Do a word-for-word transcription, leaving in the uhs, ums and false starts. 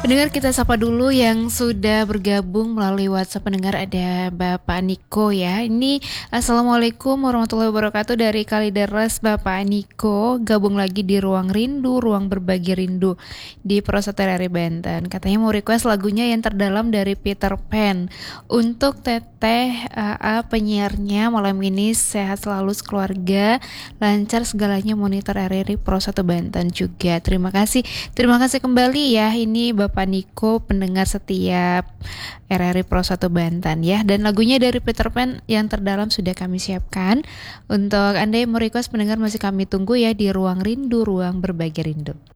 Pendengar kita sapa dulu yang sudah bergabung melalui WhatsApp pendengar, ada Bapak Niko ya. Ini Assalamualaikum warahmatullahi wabarakatuh dari Kalideres. Bapak Niko gabung lagi di Ruang Rindu, Ruang Berbagi Rindu di Perosotan R R I Banten. Katanya mau request lagunya yang terdalam dari Peter Pan. Untuk Teteh A A penyiarnya malam ini sehat selalu sekeluarga, lancar segalanya, monitor R R I Perosotan Banten juga. Terima kasih. Terima kasih kembali ya. Ini Bapak Pak Niko, pendengar setiap R R I Pro satu Banten ya. Dan lagunya dari Peter Pan yang terdalam sudah kami siapkan. Untuk Anda yang mau request pendengar masih kami tunggu ya di Ruang Rindu, Ruang Berbagi Rindu.